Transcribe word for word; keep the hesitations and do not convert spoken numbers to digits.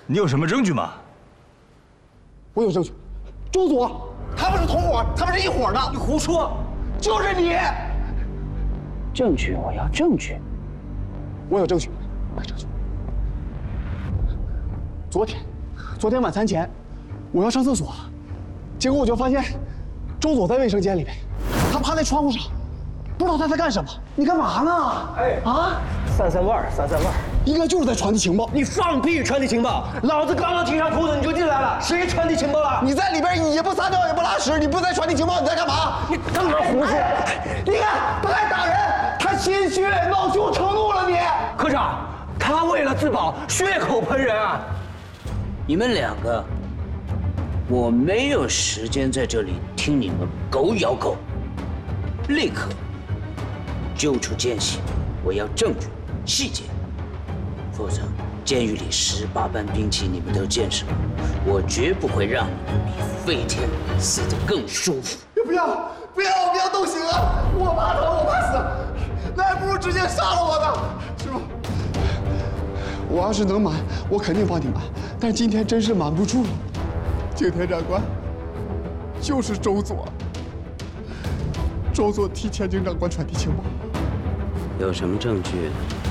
你有什么证据吗？ 我有证据，周佐，他们是同伙，他们是一伙的。 你胡说， 就是你。 证据，我要证据。 我有证据，我有证据。昨天，昨天晚餐前，我要上厕所，结果我就发现周佐在卫生间里面，他趴在窗户上，不知道他在干什么。你干嘛呢？ 哎啊！散散味儿，散散味儿。 应该就是在传递情报。 你放屁！传递情报！老子刚刚提上裤子你就进来了，谁传递情报了？ 你在里边也不撒尿也不拉屎，你不在传递情报，你在干嘛？ 你干嘛胡说？ 你看他还打人，他心虚恼羞成怒了你。 科长，他为了自保血口喷人啊！ 你们两个，我没有时间在这里听你们狗咬狗，立刻揪出奸细！我要证据、细节，否则监狱里十八般兵器你们都见识了，我绝不会让你们比飞天死得更舒服。 不要不要不要动刑啊！我怕疼，我怕死，那还不如直接杀了我呢，是吧？我要是能瞒，我肯定帮你瞒，但今天真是瞒不住了。景天长官就是周佐，周佐替前景长官传递情报。 有什么证据